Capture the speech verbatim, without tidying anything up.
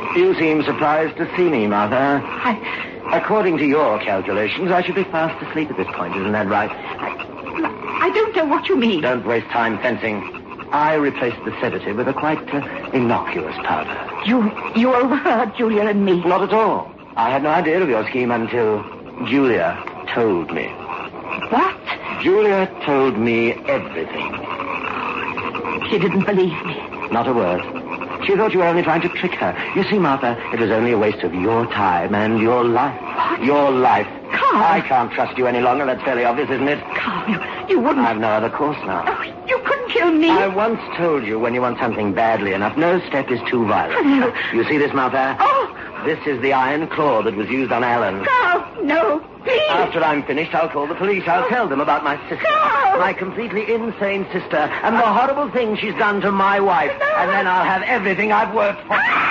You seem surprised to see me, Martha. I... According to your calculations, I should be fast asleep at this point. Isn't that right? I, I don't know what you mean. Don't waste time fencing. I replaced the sedative with a quite uh, innocuous powder. You you overheard Julia and me? Not at all. I had no idea of your scheme until Julia told me. What? Julia told me everything. She didn't believe me. Not a word. She thought you were only trying to trick her. You see, Martha, it was only a waste of your time and your life. What? Your life. Carl. I can't trust you any longer. That's fairly obvious, isn't it? Carl, you, you wouldn't... I've no other course now. Oh, you couldn't kill me. I once told you when you want something badly enough, no step is too violent. No. You see this, Martha? Oh. This is the iron claw that was used on Alan. Carl, no, please. After I'm finished, I'll call the police. I'll tell them about my sister. No. My completely insane sister, and the horrible thing she's done to my wife. No. And then I'll have everything I've worked for.